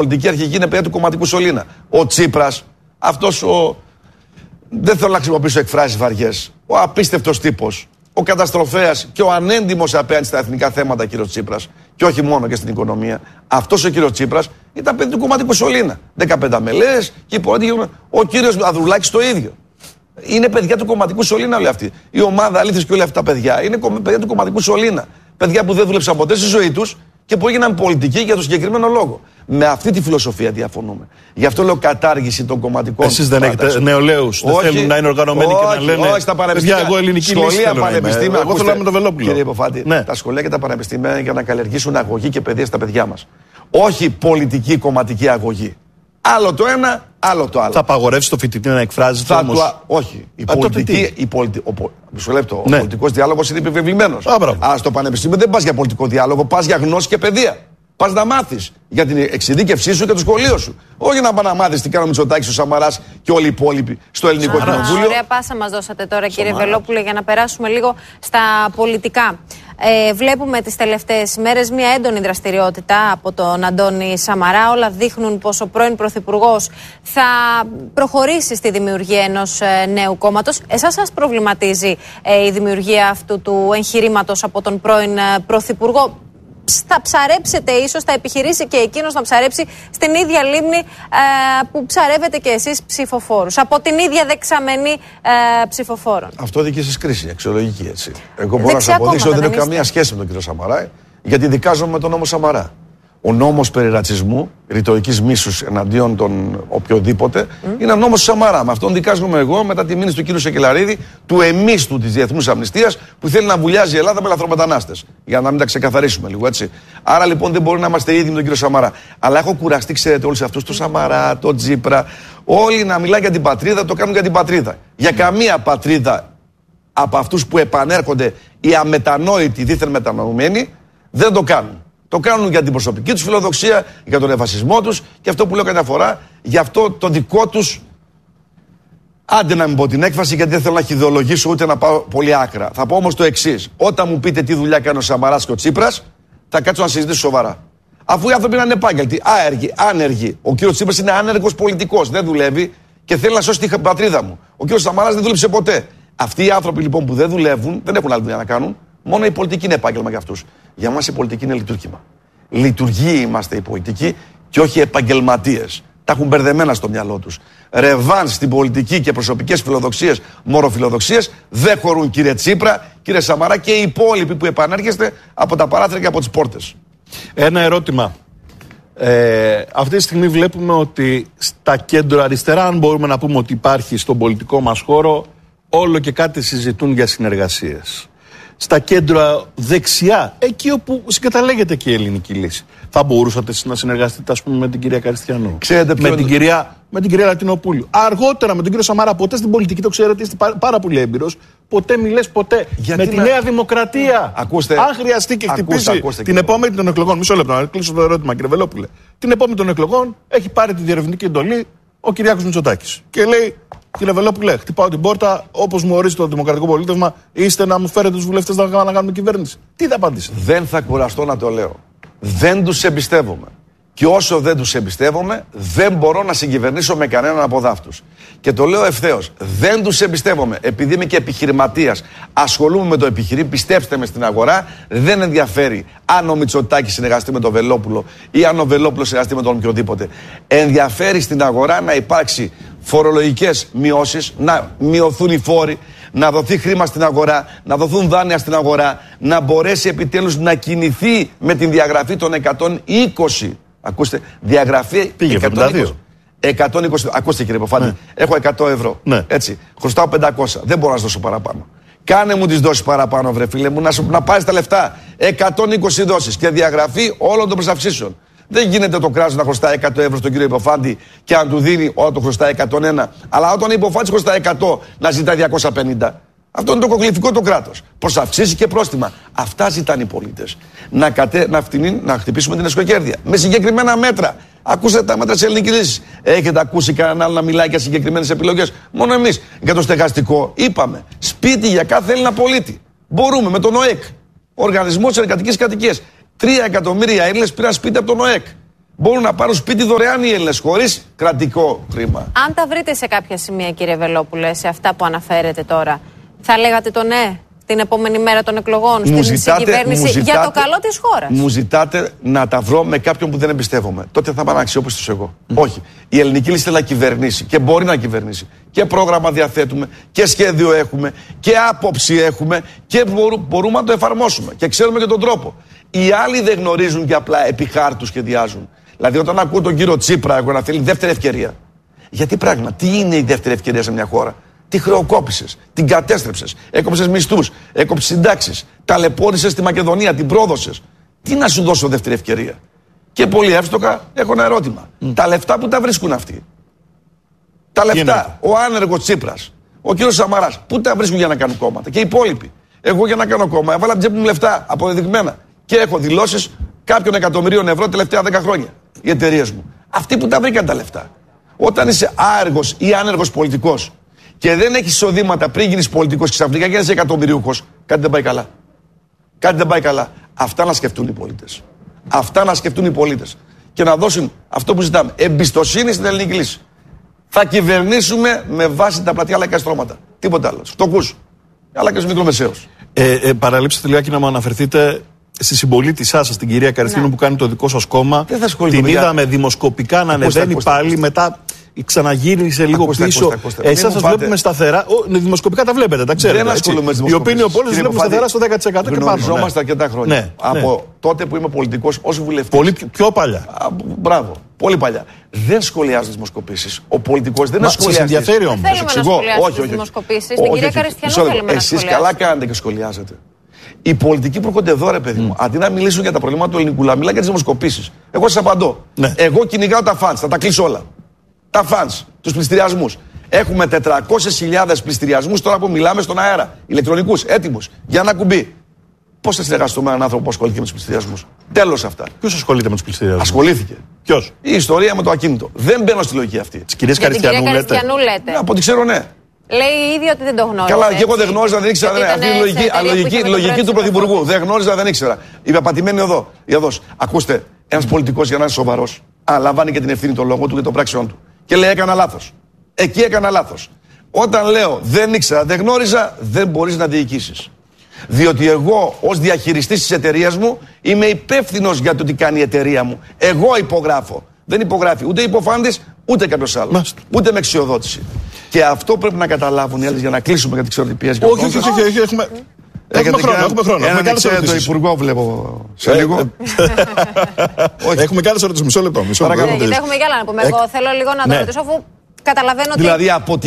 πολιτική αρχική είναι παιδιά του κομματικού σωλήνα. Ο Τσίπρας, αυτός ο. Δεν θέλω να χρησιμοποιήσω εκφράσεις βαριές. Ο απίστευτος τύπος, ο καταστροφέας και ο ανέντιμος απέναντι στα εθνικά θέματα κύριος Τσίπρας, και όχι μόνο και στην οικονομία. Αυτός ο κύριος Τσίπρας ήταν παιδί του κομματικού σωλήνα. 15 μελές και υπόλοιποι. Ο κύριος Ανδρουλάκης το ίδιο. Είναι παιδιά του κομματικού σωλήνα όλοι αυτοί. Η ομάδα Αλήθης και όλα αυτά τα παιδιά είναι παιδιά του κομματικού σωλήνα. Παιδιά που δεν δούλεψαν ποτέ στη ζωή τους και που έγιναν πολιτικοί για τον συγκεκριμένο λόγο. Με αυτή τη φιλοσοφία διαφωνούμε. Γι' αυτό λέω κατάργηση των κομματικών. Εσείς δεν έχετε νεολαίους, δεν θέλουν να είναι οργανωμένοι και να λένε. Όχι, στα πανεπιστήμια. Εγώ ελληνική λύση θέλω να είμαι. Εγώ θέλω να είμαι το Βελόπουλο. Κύριε Υποφάτη, τα σχολεία και τα πανεπιστήμια είναι για να καλλιεργήσουν αγωγή και παιδεία στα παιδιά μας. Όχι πολιτική κομματική αγωγή. Άλλο το ένα, άλλο το άλλο. Θα απαγορεύσει το φοιτητή να εκφράζεται όμως? Όχι. Μισό λεπτό. Ο πολιτικός διάλογος είναι επιβεβλημένος. Αλλά στο πανεπιστήμιο δεν πας για πολιτικό διάλογο, πας για γνώση και παιδεία. Πας να μάθεις για την εξειδίκευσή σου και το σχολείο σου. Όχι να πας να μάθεις τι κάνει ο Μητσοτάκης, ο Σαμαράς και όλοι οι υπόλοιποι στο ελληνικό κοινοβούλιο. Ωραία πάσα μας δώσατε τώρα, κύριε Βελόπουλε, για να περάσουμε λίγο στα πολιτικά. Βλέπουμε τις τελευταίες μέρες μια έντονη δραστηριότητα από τον Αντώνη Σαμαρά. Όλα δείχνουν πως ο πρώην Πρωθυπουργός θα προχωρήσει στη δημιουργία ενός νέου κόμματος. Εσάς σας προβληματίζει η δημιουργία αυτού του εγχειρήματος από τον πρώην Πρωθυπουργό? Θα ψαρέψετε ίσως, θα επιχειρήσει και εκείνος να ψαρέψει στην ίδια λίμνη που ψαρεύετε και εσείς ψηφοφόρους, από την ίδια δεξαμενή ψηφοφόρων? Αυτό δική σας κρίση, αξιολογική έτσι. Εγώ μπορώ να σας αποδείξω ότι δεν έχω καμία σχέση με τον κύριο Σαμαρά, γιατί δικάζομαι με τον νόμο Σαμαρά. Ο νόμος περί ρατσισμού, ρητορικής μίσους εναντίον των οποιοδήποτε, είναι ο νόμος του Σαμαρά. Με αυτόν δικάζομαι εγώ μετά τη μήνυση του κύριου Σεκελαρίδη, του εμίστου της Διεθνούς Αμνηστίας, που θέλει να βουλιάζει η Ελλάδα με λαθρομετανάστες. Για να μην τα ξεκαθαρίσουμε λίγο έτσι. Άρα λοιπόν δεν μπορεί να είμαστε ίδιοι με τον κύριο Σαμαρά. Αλλά έχω κουραστεί, ξέρετε, όλους αυτούς, τον Σαμαρά, τον Τσίπρα, όλοι να μιλάνε για την πατρίδα, το κάνουν για την πατρίδα. Για καμία πατρίδα από αυτούς που επανέρχονται οι αμετανόητοι, δίθεν μετανοημένοι, δεν το κάνουν. Το κάνουν για την προσωπική τους φιλοδοξία, για τον εφασισμό τους και αυτό που λέω κάθε φορά, για αυτό το δικό τους. Άντε να μην πω την έκφραση, γιατί δεν θέλω να χειδεολογήσω ούτε να πάω πολύ άκρα. Θα πω όμως το εξής. Όταν μου πείτε τι δουλειά κάνει ο Σαμαράς και ο Τσίπρας, θα κάτσω να συζητήσω σοβαρά. Αφού οι άνθρωποι είναι ανεπάγγελτοι, άνεργοι. Ο κύριος Τσίπρας είναι άνεργος πολιτικός, δεν δουλεύει και θέλει να σώσει την πατρίδα μου. Ο κύριος Σαμαράς δεν δούλεψε ποτέ. Αυτοί οι άνθρωποι λοιπόν που δεν δουλεύουν, δεν έχουν άλλη δουλειά να κάνουν. Μόνο η πολιτική είναι επάγγελμα για αυτούς. Για μας η πολιτική είναι λειτουργήμα. Λειτουργοί είμαστε οι πολιτικοί και όχι επαγγελματίες. Τα έχουν μπερδεμένα στο μυαλό τους. Ρεβάν στην πολιτική και προσωπικές φιλοδοξίες, μοροφιλοδοξίες δεν χωρούν, κύριε Τσίπρα, κύριε Σαμαρά και οι υπόλοιποι που επανέρχεστε από τα παράθυρα και από τις πόρτες. Ένα ερώτημα. Αυτή τη στιγμή βλέπουμε ότι στα κέντρα αριστερά, αν μπορούμε να πούμε ότι υπάρχει στον πολιτικό μας χώρο, όλο και κάτι συζητούν για συνεργασίες. Στα κέντρα δεξιά, εκεί όπου συγκαταλέγεται και η ελληνική λύση, θα μπορούσατε να συνεργαστείτε, ας πούμε, με την κυρία Καριστιανού, με την κυρία Λατινοπούλου, αργότερα με τον κύριο Σαμαρά? Ποτέ στην πολιτική, το ξέρετε, είστε πάρα πολύ έμπειρος. Ποτέ μιλές ποτέ. Γιατί με τη Νέα Δημοκρατία. Ακούστε, αν χρειαστεί και χτυπήσει την επόμενη των εκλογών. Μισό λεπτό, να κλείσω το ερώτημα, κύριε Βελόπουλε. Την επόμενη των εκλογών έχει πάρει τη διερευνητική εντολή ο Κυριάκος Μητσοτάκης. Και λέει, κύριε Βελόπουλε, χτυπάω την πόρτα, όπως μου ορίζει το Δημοκρατικό Πολίτευμα, είστε να μου φέρετε τους βουλευτές να κάνουμε κυβέρνηση. Τι θα απαντήσετε? Δεν θα κουραστώ να το λέω. Δεν τους εμπιστεύομαι. Και όσο δεν τους εμπιστεύομαι, δεν μπορώ να συγκυβερνήσω με κανέναν από δάφτους. Και το λέω ευθέως. Δεν τους εμπιστεύομαι. Επειδή είμαι και επιχειρηματίας, ασχολούμαι με το επιχειρήν, πιστέψτε με στην αγορά, δεν ενδιαφέρει αν ο Μητσοτάκης συνεργαστεί με τον Βελόπουλο ή αν ο Βελόπουλος συνεργαστεί με τον οποιοδήποτε. Ενδιαφέρει στην αγορά να υπάρξει φορολογικές μειώσεις, να μειωθούν οι φόροι, να δοθεί χρήμα στην αγορά, να δοθούν δάνεια στην αγορά, να μπορέσει επιτέλους να κινηθεί με την διαγραφή των 120. Ακούστε, διαγραφή 120. Ακούστε, κύριε Ποφάνη, ναι. Έχω 100 ευρώ. Ναι. Έτσι. Χρωστάω 500. Δεν μπορώ να σας δώσω παραπάνω. Κάνε μου τις δόσεις παραπάνω, βρε φίλε μου, να πάρεις τα λεφτά. 120 δόσεις και διαγραφή όλων των προσαυξήσεων. Δεν γίνεται το κράτος να χρωστάει 100 ευρώ στον κύριο Υποφάντη και αν του δίνει όταν το χρωστάει 101. Αλλά όταν ο Υποφάντης χρωστάει 100, να ζητάει 250. Αυτό είναι το κοκλητικό το κράτος. Προσαυξήσεις και πρόστιμα. Αυτά ζητάνε οι πολίτες. Να χτυπήσουμε την εσωκέρδεια. Με συγκεκριμένα μέτρα. Ακούστε τα μέτρα της ελληνικής λύσης. Έχετε ακούσει κανέναν άλλο να μιλάει για συγκεκριμένες επιλογές? Μόνο εμείς. Για το στεγαστικό είπαμε. Σπίτι για κάθε Έλληνα πολίτη. Μπορούμε με τον ΟΕΚ. Οργανισμός Εργατικής Κατοικίας. 3 εκατομμύρια Έλληνες πήραν σπίτι από τον ΟΕΚ. Μπορούν να πάρουν σπίτι δωρεάν οι Έλληνες, χωρίς κρατικό χρήμα. Αν τα βρείτε σε κάποια σημεία, κύριε Βελόπουλε, σε αυτά που αναφέρετε τώρα, θα λέγατε το ναι την επόμενη μέρα των εκλογών στην συγκυβέρνηση για το καλό της χώρας? Μου ζητάτε να τα βρω με κάποιον που δεν εμπιστεύομαι. Τότε θα είμαι αξιόπιστος εγώ. Όχι. Η ελληνική λύση θέλει να κυβερνήσει και μπορεί να κυβερνήσει. Και πρόγραμμα διαθέτουμε και σχέδιο έχουμε και άποψη έχουμε και μπορούμε να το εφαρμόσουμε. Και ξέρουμε και τον τρόπο. Οι άλλοι δεν γνωρίζουν και απλά επί χάρτου σχεδιάζουν. Δηλαδή, όταν ακούω τον κύριο Τσίπρα, εγώ να θέλει δεύτερη ευκαιρία. Γιατί πράγμα, τι είναι η δεύτερη ευκαιρία σε μια χώρα? Τη χρεοκόπησες, την κατέστρεψες, έκοψες μισθούς, έκοψες συντάξεις, ταλαιπώρησες στη Μακεδονία, την πρόδωσες. Τι να σου δώσω δεύτερη ευκαιρία? Και πολύ εύστοχα έχω ένα ερώτημα. Τα λεφτά που τα βρίσκουν αυτοί? Τα λεφτά, ο άνεργος Τσίπρας, ο κύριος Σαμαράς, πού τα βρίσκουν για να κάνουν κόμματα? Και οι υπόλοιποι. Εγώ για να κάνω κόμμα έβαλα την τσέπη μου λεφτά αποδεδειγμένα. Και έχω δηλώσεις κάποιων εκατομμυρίων ευρώ τελευταία 10 χρόνια. Οι εταιρείες μου. Αυτοί που τα βρήκαν τα λεφτά. Όταν είσαι άεργος ή άνεργος πολιτικός και δεν έχεις εισοδήματα πριν γίνεις πολιτικός και ξαφνικά γίνεις εκατομμυριούχος, κάτι δεν πάει καλά. Κάτι δεν πάει καλά. Αυτά να σκεφτούν οι πολίτες. Αυτά να σκεφτούν οι πολίτες. Και να δώσουν αυτό που ζητάμε. Εμπιστοσύνη στην ελληνική λύση. Θα κυβερνήσουμε με βάση τα πλατιά λαϊκά στρώματα. Τίποτα άλλο. Στους φτωχούς. Αλλά και στους μικρομεσαίους. Παραλείψτε λιγάκι να μου αναφερθείτε στη συμπολίτησά σας, την κυρία Καριστίνου, που κάνει το δικό σας κόμμα. Την είδαμε δημοσκοπικά να ανεβαίνει πάλι μετά. Ξαναγύρισε λίγο πίσω. Εσάς σας βλέπουμε σταθερά. Δημοσκοπικά τα βλέπετε, τα ξέρετε. Δεν ασχολούμαι με τις οι οποίοι βλέπουμε σταθερά στο 10% και πάνω. Γνωριζόμαστε αρκετά χρόνια. Ναι, από τότε που είμαι πολιτικός ως βουλευτής. Πολύ πιο παλιά. Μπράβο. Πολύ παλιά. Δεν σχολιάζω τις δημοσκοπήσεις. Ο πολιτικός δεν σχολιάζει. Σας ενδιαφέρει όμως? Θέλουμε να σχολιάσουμε τις δημοσκοπήσεις. Την κυρία Καριστιανού θέλουμε να σχολιάσουμε. Εσείς καλά κάνετε και σχολιάζετε. Οι πολιτικοί που έρχονται εδώ, ρε παιδί μου, αντί να μιλήσουν για τα προβλήματα του ελληνικού λαού, μιλάνε για τις δημοσκοπήσεις. Εγώ σας απαντώ. Ναι. Εγώ κυνηγάω τα φαντς, θα τα κλείσω όλα. Τα φαντς, τους πληστηριασμούς. Έχουμε 400.000 πληστηριασμούς τώρα που μιλάμε στον αέρα. Ηλεκτρονικούς, έτοιμους, για ένα κουμπί. Πώς θα συνεργαστούμε με έναν άνθρωπο που ασχολείται με τους πληστηριασμούς? Τέλος αυτά. Ποιος ασχολείται με τους πληστηριασμούς? Ασχολήθηκε. Ποιος? Η ιστορία με το ακίνητο. Δεν μπαίνω στη λογική αυτή. Της κυρίας Καριστιανού λέτε? Από ό,τι ξέρω, ναι. Λέει ήδη ότι δεν το γνώριζε. Καλά, και εγώ δεν γνώριζα, δεν ήξερα. Αυτή είναι η λογική του Πρωθυπουργού. Δεν γνώριζα, δεν ήξερα. Η πεπατημένη οδός. Ακούστε, ένας πολιτικός για να είναι σοβαρός, λαμβάνει και την ευθύνη των λόγων του και των πράξεών του. Και λέει: έκανα λάθος. Εκεί έκανα λάθος. Όταν λέω δεν ήξερα, δεν γνώριζα, δεν μπορείς να διοικήσεις. Διότι εγώ, ως διαχειριστής της εταιρείας μου, είμαι υπεύθυνος για το τι κάνει η εταιρεία μου. Εγώ υπογράφω. Δεν υπογράφει ούτε υποφάντης, ούτε κάποιος άλλος. Ούτε με εξιοδότηση. Και αυτό πρέπει να καταλάβουν οι άλλοι για να κλείσουμε, γιατί ξέρω ότι πιέζει. Όχι, έχουμε χρόνο. Έναν εξαίρετο υπουργό βλέπω σε λίγο. Έχουμε κι άλλες ερωτήσεις. Μισό λεπτό. Γιατί έχουμε κι άλλα να πούμε. Εγώ θέλω λίγο να το ρωτήσω, αφού καταλαβαίνω ότι. Δηλαδή η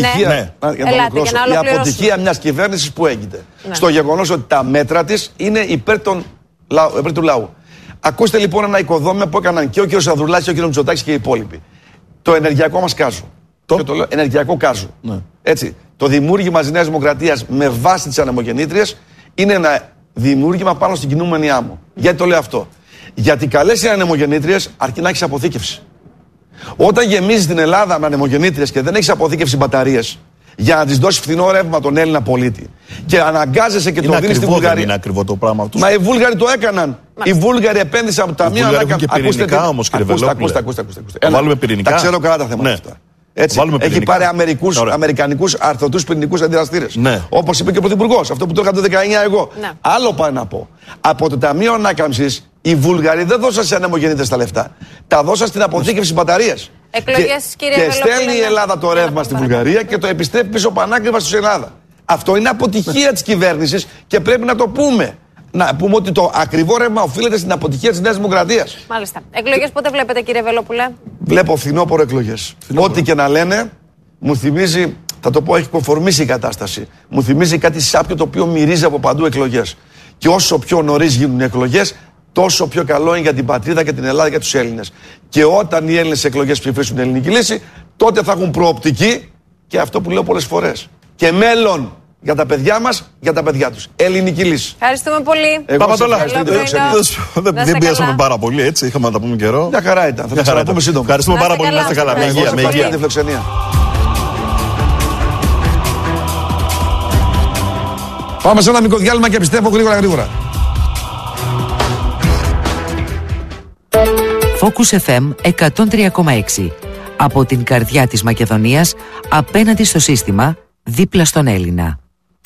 αποτυχία μιας κυβέρνησης που έγινε. Στο γεγονός ότι τα μέτρα της είναι υπέρ του λαού. Ακούστε λοιπόν ένα οικοδόμημα που έκαναν και ο κ. Ανδρουλάκης και ο κ. Μητσοτάκης και οι υπόλοιποι. Το ενεργειακό μας κάζο. Και το λέω ενεργειακό κάζο. Ναι. Έτσι. Το δημιούργημα της Νέας Δημοκρατίας με βάση τις ανεμογεννήτριες είναι ένα δημιούργημα πάνω στην κινούμενη άμμο. Γιατί το λέω αυτό? Γιατί καλές οι ανεμογεννήτριες αρκεί να έχεις αποθήκευση. Όταν γεμίζεις την Ελλάδα με ανεμογεννήτριες και δεν έχεις αποθήκευση μπαταρίες για να τις δώσεις φθηνό ρεύμα τον Έλληνα πολίτη και αναγκάζεσαι και το δίνεις στη Βουλγαρία. Είναι ακριβό το πράγμα αυτό. Μα οι Βούλγαροι το έκαναν. Οι Βούλγαροι επένδυσαν από τα ταμεία. Και πυρηνικά όμως, κύριε Βελόπουλε. Βάλουμε πυρηνικά. Τα ξέρω καλά τα θέματα αυτά. Έτσι. Έχει πάρει αμερικανικούς αρθρωτούς πυρηνικούς αντιδραστήρες. Ναι. Όπως είπε και ο Πρωθυπουργός, αυτό που το έκανα το 19 εγώ. Ναι. Άλλο πάει να πω. Από το Ταμείο Ανάκαμψης οι Βούλγαροι δεν δώσαν σε ανεμογεννήτες τα λεφτά. Τα δώσαν στην αποθήκευση μπαταρίας. Και στέλνει η Ελλάδα το ρεύμα στη Βουλγαρία και το επιστρέφει πίσω πανάκριβα στην Ελλάδα. Αυτό είναι αποτυχία της κυβέρνησης και πρέπει να το πούμε. Να πούμε ότι το ακριβό ρεύμα οφείλεται στην αποτυχία της Νέας Δημοκρατίας. Μάλιστα. Εκλογές πότε βλέπετε, κύριε Βελόπουλε? Βλέπω φθινόπωρο εκλογές. Ό,τι και να λένε, μου θυμίζει, θα το πω, έχει κονφορμήσει η κατάσταση. Μου θυμίζει κάτι σάπιο το οποίο μυρίζει από παντού εκλογές. Και όσο πιο νωρίς γίνουν οι εκλογές, τόσο πιο καλό είναι για την πατρίδα και την Ελλάδα και τους Έλληνες. Και όταν οι Έλληνες εκλογές ψηφίσουν την ελληνική λύση, τότε θα έχουν προοπτική και αυτό που λέω πολλές φορές. Και μέλλον για τα παιδιά μας, για τα παιδιά τους. Ελληνική λύση. Ευχαριστούμε πολύ. Παπατόλα, δεν πιέσαμε πάρα πολύ, έτσι. Είχαμε να τα πούμε καιρό. Μια χαρά ήταν. Θα τα ξαναπούμε σύντομα. Ευχαριστούμε πάρα πολύ. Να είστε καλά. Με υγεία. Πάμε σε ένα μικρό διάλειμμα και επιστρέφω γρήγορα. Focus FM 103,6. Από την καρδιά της Μακεδονίας, απέναντι στο σύστημα, δίπλα στον Έλληνα.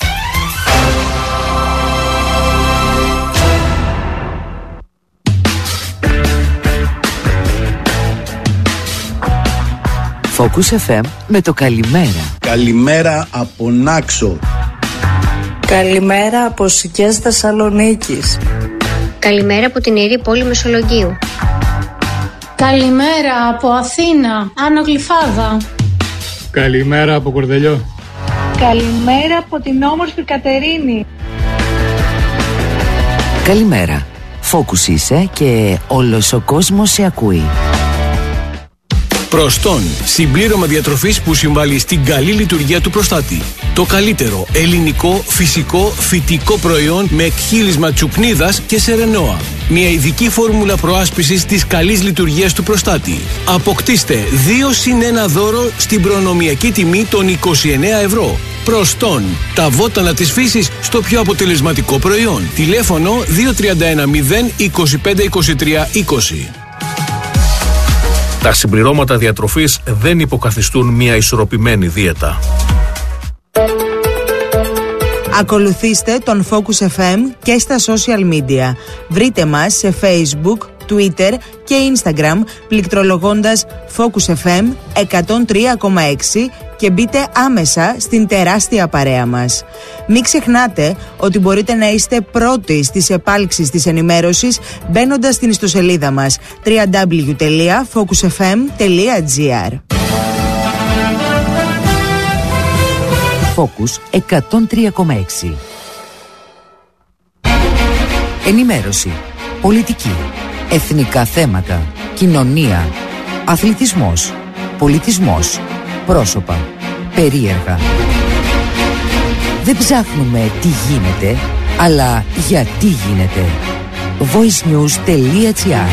Focus FM με το καλημέρα. Καλημέρα από Νάξο. Καλημέρα από Σικές Θεσσαλονίκης. Καλημέρα από την Ιερή Πόλη Μεσολογγίου. Καλημέρα από Αθήνα, Άνω Γλυφάδα. Καλημέρα από Κορδελιό. Καλημέρα από την όμορφη Κατερίνη. Καλημέρα. Focus είσαι και όλος ο κόσμος σε ακούει. Προστόν, συμπλήρωμα διατροφής που συμβάλλει στην καλή λειτουργία του προστάτη. Το καλύτερο ελληνικό, φυσικό, φυτικό προϊόν με εκχύλισμα τσουκνίδας και σερενόα. Μια ειδική φόρμουλα προάσπισης της καλής λειτουργίας του προστάτη. Αποκτήστε 2+1 δώρο στην προνομιακή τιμή των 29 ευρώ. Προστόν, τα βότανα της φύσης στο πιο αποτελεσματικό προϊόν. Τηλέφωνο 2310 25 23 20. Τα συμπληρώματα διατροφής δεν υποκαθιστούν μια ισορροπημένη δίαιτα. Ακολουθήστε τον Focus FM και στα social media. Βρείτε μας σε Facebook, Twitter και Instagram πληκτρολογώντας Focus FM 103,6 και μπείτε άμεσα στην τεράστια παρέα μας. Μην ξεχνάτε ότι μπορείτε να είστε πρώτοι στις επάλξεις της ενημέρωσης μπαίνοντας στην ιστοσελίδα μας www.focusfm.gr. Focus 103,6. Ενημέρωση, πολιτική, εθνικά θέματα, κοινωνία, αθλητισμός, πολιτισμός, πρόσωπα, περίεργα. Δεν ψάχνουμε τι γίνεται, αλλά γιατί γίνεται. voicenews.gr.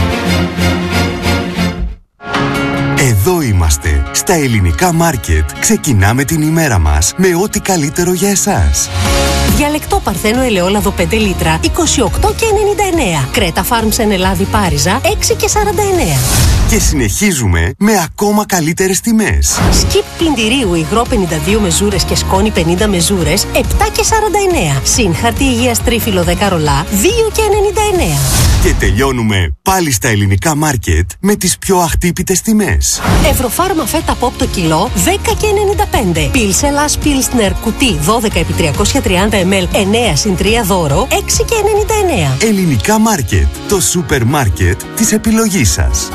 Εδώ είμαστε, στα ελληνικά μάρκετ. Ξεκινάμε την ημέρα μας με ό,τι καλύτερο για εσάς. Διαλεκτό Παρθένο ελαιόλαδο 5 λίτρα, 28,99. Κρέτα Farms εν Ελλάδη Πάριζα, 6,49. Και συνεχίζουμε με ακόμα καλύτερες τιμές. Σκιπ πλυντηρίου υγρό 52 μεζούρες και σκόνη 50 μεζούρες, 7,49. Συν χαρτί υγείας τρίφυλλο 10 ρολά, 2,99. Και τελειώνουμε πάλι στα ελληνικά μάρκετ με τις πιο αχτύπητες τιμές. Ευρωφάρμα φέτα pop το κιλό, 10,95. Πιλσελάς Πιλσνερ κουτί 12x330 ml, 9+3 δώρο, 6,99. Ελληνικά μάρκετ, το σούπερ μάρκετ της επιλογής σας.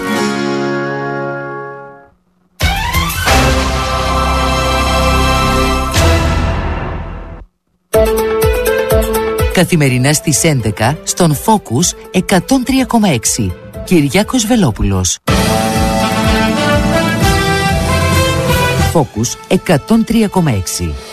Καθημερινά στις 11 στον Focus 103,6. Κυριάκος Βελόπουλος. Focus 103,6.